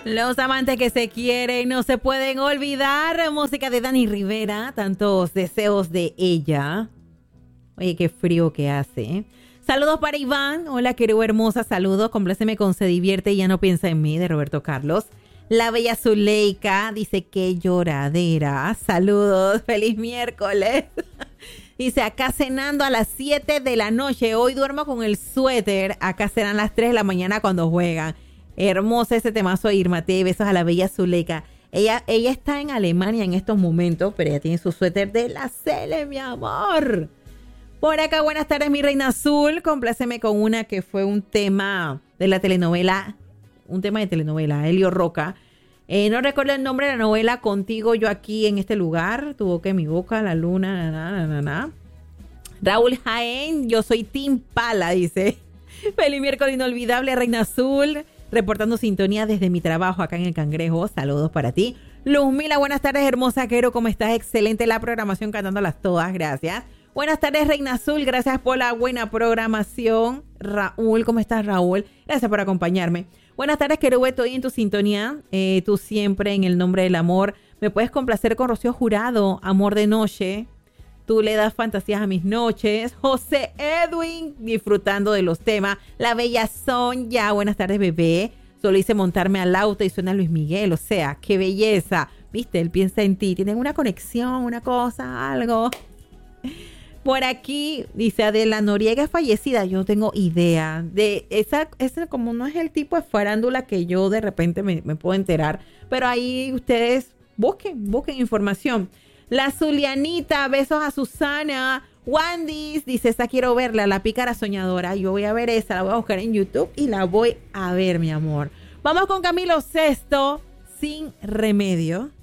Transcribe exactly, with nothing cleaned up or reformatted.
Los amantes que se quieren no se pueden olvidar. Música de Dani Rivera, tantos deseos de ella. Oye, qué frío que hace. Saludos para Iván. Hola, querido hermosa. Saludos. Compláceme con Se Divierte y Ya No Piensa en Mí, de Roberto Carlos. La bella Zuleika dice que lloradera. Saludos. Feliz miércoles. Dice, acá cenando a las siete de la noche. Hoy duermo con el suéter. Acá serán las tres de la mañana cuando juegan. Hermosa ese temazo de Irma T. Besos a la bella Zuleika. Ella, ella está en Alemania en estos momentos, pero ella tiene su suéter de la Cele, mi amor. Por acá, buenas tardes, mi reina azul. Compláceme con una que fue un tema de la telenovela, un tema de telenovela, Helio Roca. Eh, no recuerdo el nombre de la novela. Contigo, yo aquí en este lugar. Tu boca en mi boca, la luna, na, na, na, na. Raúl Jaén, yo soy Tim Pala, dice. Feliz miércoles inolvidable, reina azul. Reportando sintonía desde mi trabajo acá en El Cangrejo. Saludos para ti. Luzmila, buenas tardes, hermosa Quero. ¿Cómo estás? Excelente la programación, cantándolas todas. Gracias. Buenas tardes, Reina Azul. Gracias por la buena programación. Raúl, ¿cómo estás, Raúl? Gracias por acompañarme. Buenas tardes, Quero. Estoy en tu sintonía. Eh, tú siempre en el nombre del amor. Me puedes complacer con Rocío Jurado. Amor de noche. Tú le das fantasías a mis noches. José Edwin, disfrutando de los temas. La bella Sonia. Buenas tardes, bebé. Solo hice montarme al auto y suena Luis Miguel. O sea, qué belleza. Viste, él piensa en ti. Tienen una conexión, una cosa, algo. Por aquí, dice Adela Noriega es fallecida. Yo no tengo idea. De esa, esa como no es el tipo de farándula que yo de repente me, me puedo enterar. Pero ahí ustedes busquen, busquen información. La Zulianita, besos a Susana. Wandis, dice, esa quiero verla, la pícara soñadora. Yo voy a ver esa, la voy a buscar en YouTube y la voy a ver, mi amor. Vamos con Camilo Sesto, Sin Remedio.